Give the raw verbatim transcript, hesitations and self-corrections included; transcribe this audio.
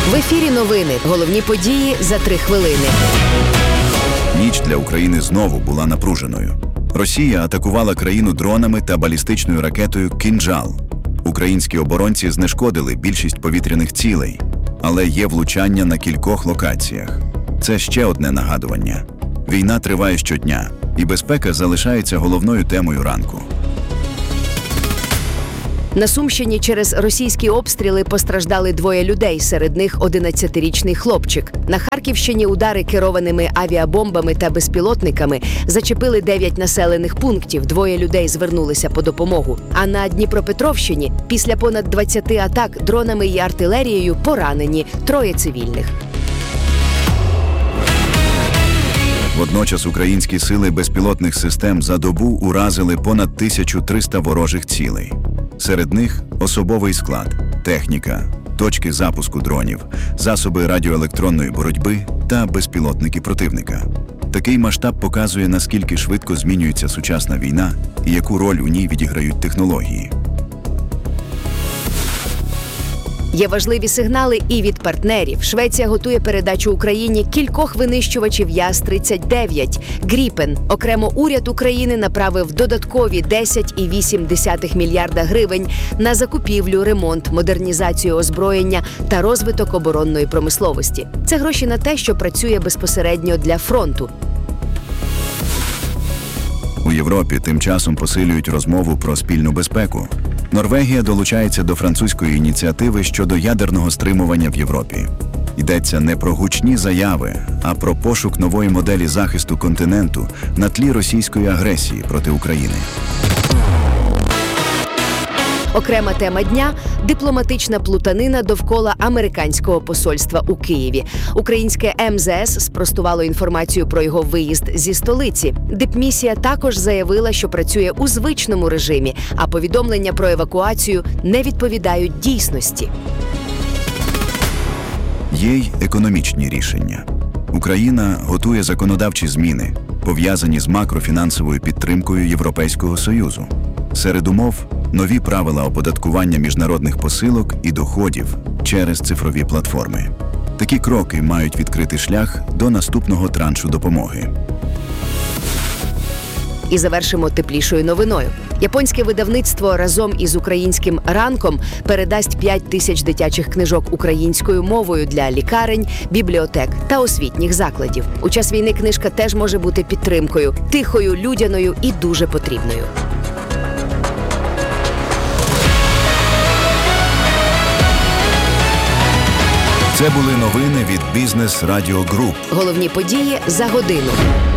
В ефірі новини. Головні події за три хвилини. Ніч для України знову була напруженою. Росія атакувала країну дронами та балістичною ракетою «Кинджал». Українські оборонці знешкодили більшість повітряних цілей, але є влучання на кількох локаціях. Це ще одне нагадування. Війна триває щодня, і безпека залишається головною темою ранку. На Сумщині через російські обстріли постраждали двоє людей, серед них одинадцятирічний хлопчик. На Харківщині удари керованими авіабомбами та безпілотниками зачепили дев'ять населених пунктів, двоє людей звернулися по допомогу. А на Дніпропетровщині після понад двадцяти атак дронами і артилерією поранені троє цивільних. Водночас українські сили безпілотних систем за добу уразили понад тисячу триста ворожих цілей. Серед них особовий склад, техніка, точки запуску дронів, засоби радіоелектронної боротьби та безпілотники противника. Такий масштаб показує, наскільки швидко змінюється сучасна війна і яку роль у ній відіграють технології. Є важливі сигнали і від партнерів. Швеція готує передачу Україні кількох винищувачів Яс тридцять дев'ять. Гріпен. Окремо уряд України направив додаткові десять цілих вісім десятих мільярда гривень на закупівлю, ремонт, модернізацію озброєння та розвиток оборонної промисловості. Це гроші на те, що працює безпосередньо для фронту. У Європі тим часом посилюють розмову про спільну безпеку. Норвегія долучається до французької ініціативи щодо ядерного стримування в Європі. Йдеться не про гучні заяви, а про пошук нової моделі захисту континенту на тлі російської агресії проти України. Окрема тема дня – дипломатична плутанина довкола американського посольства у Києві. Українське ем зе ес спростувало інформацію про його виїзд зі столиці. Дипмісія також заявила, що працює у звичному режимі, а повідомлення про евакуацію не відповідають дійсності. Є й економічні рішення. Україна готує законодавчі зміни, пов'язані з макрофінансовою підтримкою Європейського Союзу. Серед умов – нові правила оподаткування міжнародних посилок і доходів через цифрові платформи. Такі кроки мають відкрити шлях до наступного траншу допомоги. І завершимо теплішою новиною. Японське видавництво разом із українським «Ранком» передасть п'ять тисяч дитячих книжок українською мовою для лікарень, бібліотек та освітніх закладів. У час війни книжка теж може бути підтримкою, тихою, людяною і дуже потрібною. Це були новини від Бізнес Радіо Груп. Головні події за годину.